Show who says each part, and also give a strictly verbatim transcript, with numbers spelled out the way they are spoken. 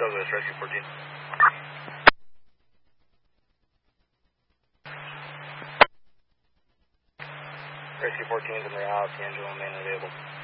Speaker 1: Douglas, Rescue fourteen. Rescue fourteen is in the house, the engine will remain available.